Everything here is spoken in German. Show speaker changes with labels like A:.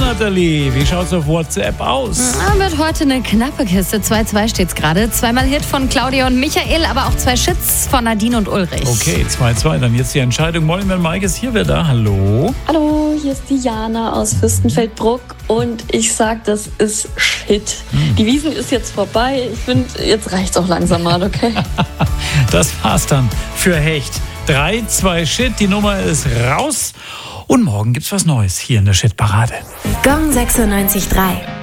A: Nathalie, wie schaut's auf WhatsApp aus?
B: Wird heute eine knappe Kiste. 2-2 steht's gerade. Zweimal Hit von Claudia und Michael, aber auch 2 Shits von Nadine und Ulrich.
A: Okay, 2-2. Dann jetzt die Entscheidung. Moin, wenn Mike ist hier wieder. Hallo.
C: Hallo, hier ist die Jana aus Fürstenfeldbruck und ich sag, das ist Shit. Die Wiesn ist jetzt vorbei. Ich finde, jetzt reicht's auch langsam mal, okay?
A: Das war's dann für Hecht. 3-2 Shit, die Nummer ist raus. Und morgen gibt's was Neues hier in der Shit-Parade.
D: Gong 96.3.